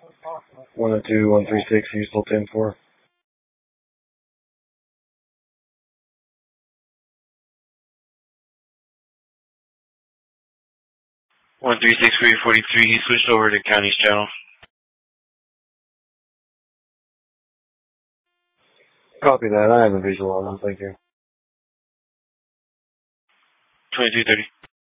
102, 136, you still 10-4. 136 for your 43, he switched over to County's channel. Copy that, I have a visual on him, thank you. 2230.